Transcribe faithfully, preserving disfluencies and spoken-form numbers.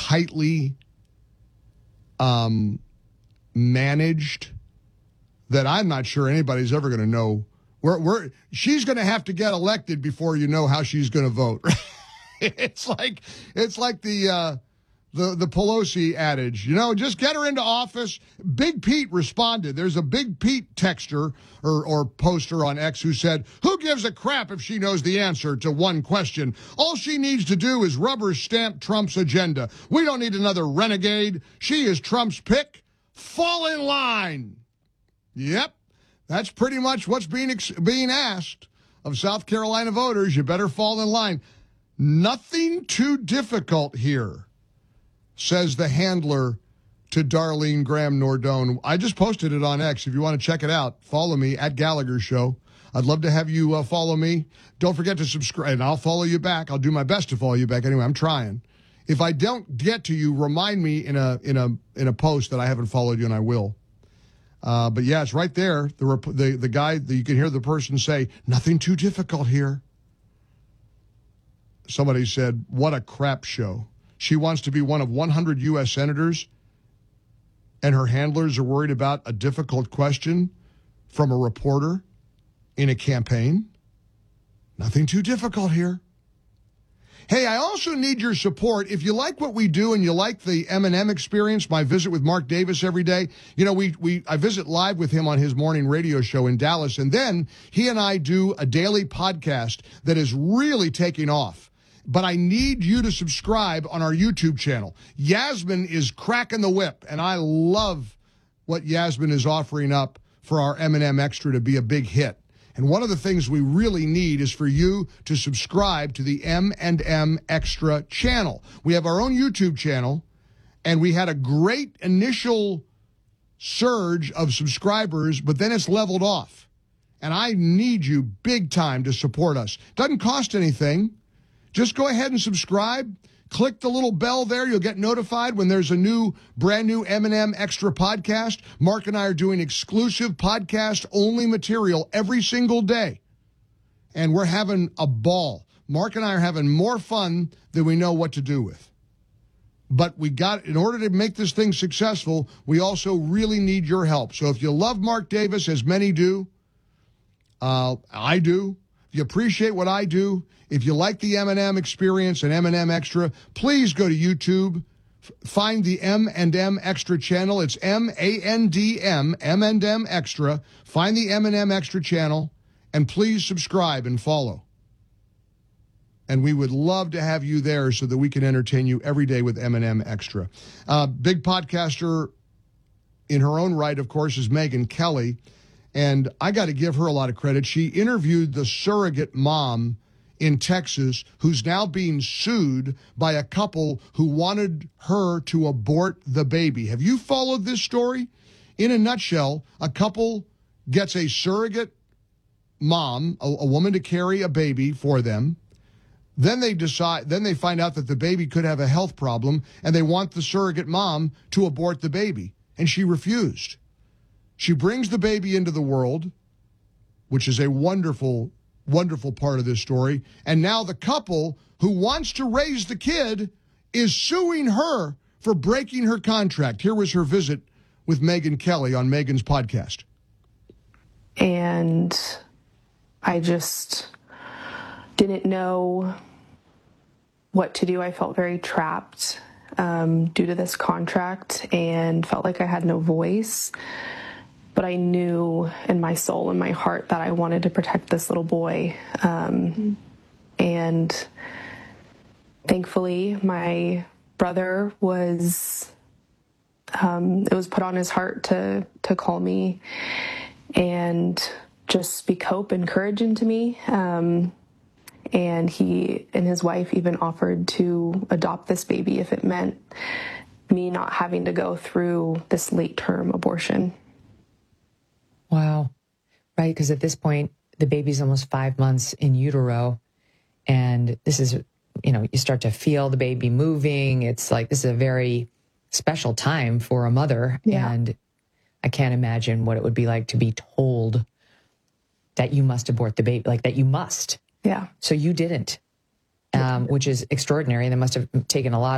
tightly um, managed that I'm not sure anybody's ever going to know. We're, we're, she's going to have to get elected before you know how she's going to vote. It's like it's like the uh, the the Pelosi adage, you know, just get her into office. Big Pete responded. There's a Big Pete texter or, or poster on X who said, who gives a crap if she knows the answer to one question? All she needs to do is rubber stamp Trump's agenda. We don't need another renegade. She is Trump's pick. Fall in line. Yep, that's pretty much what's being ex- being asked of South Carolina voters. You better fall in line. Nothing too difficult here, says the handler to Darlene Graham Nordone. I just posted it on X. If you want to check it out, follow me at Gallagher Show. I'd love to have you uh, follow me. Don't forget to subscribe, and I'll follow you back. I'll do my best to follow you back. Anyway, I'm trying. If I don't get to you, remind me in a in a in a post that I haven't followed you, and I will. Uh, but yeah, it's right there. The rep- the the guy, the, you can hear the person say, "Nothing too difficult here." Somebody said, "What a crap show." She wants to be one of one hundred U S senators, and her handlers are worried about a difficult question from a reporter in a campaign. Nothing too difficult here. Hey, I also need your support. If you like what we do and you like the M and M experience, my visit with Mark Davis every day, you know, we we I visit live with him on his morning radio show in Dallas, and then he and I do a daily podcast that is really taking off. But I need you to subscribe on our YouTube channel. Yasmin is cracking the whip, and I love what Yasmin is offering up for our M and M Extra to be a big hit. And one of the things we really need is for you to subscribe to the M and M Extra channel. We have our own YouTube channel, and we had a great initial surge of subscribers, but then it's leveled off. And I need you big time to support us. Doesn't cost anything. Just go ahead and subscribe. Click the little bell there. You'll get notified when there's a new, brand new M and M Extra podcast. Mark and I are doing exclusive podcast-only material every single day. And we're having a ball. Mark and I are having more fun than we know what to do with. But we got, in order to make this thing successful, we also really need your help. So if you love Mark Davis, as many do, uh, I do, if you appreciate what I do, if you like the M and M experience and M and M Extra, please go to YouTube, find the M and M Extra channel. It's M A N D M, M and M Extra. Find the M and M Extra channel, and please subscribe and follow. And we would love to have you there so that we can entertain you every day with M and M Extra. Uh, big podcaster in her own right, of course, is Megyn Kelly. And I got to give her a lot of credit. She interviewed the surrogate mom in Texas who's now being sued by a couple who wanted her to abort the baby. Have you followed this story? In a nutshell, a couple gets a surrogate mom, a, a woman to carry a baby for them. Then they decide, then they find out that the baby could have a health problem, and they want the surrogate mom to abort the baby. And she refused. She brings the baby into the world, which is a wonderful, wonderful part of this story. And now the couple who wants to raise the kid is suing her for breaking her contract. Here was her visit with Megyn Kelly on Megyn's podcast. And I just didn't know what to do. I felt very trapped um, due to this contract and felt like I had no voice. But I knew in my soul and my heart that I wanted to protect this little boy. Um, and thankfully, my brother was, um, it was put on his heart to, to call me and just speak hope and courage into me. Um, and he and his wife even offered to adopt this baby if it meant me not having to go through this late-term abortion. Wow. Right. Because at this point, the baby's almost five months in utero. And this is, you know, you start to feel the baby moving. It's like, this is a very special time for a mother. Yeah. And I can't imagine what it would be like to be told that you must abort the baby, like that you must. Yeah. So you didn't, um, which is extraordinary. And that must have taken a lot